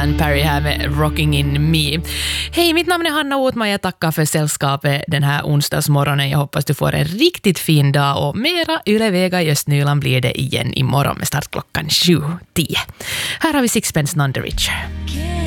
Alan Perry här med Rocking in Me. Hej, mitt namn är Hanna Otman. Jag tackar för sällskapet den här onsdagsmorgonen. Jag hoppas du får en riktigt fin dag och mera Yle Vega i Östnyland blir det igen imorgon med start klockan 7:10. Här har vi Sixpence None the Richer.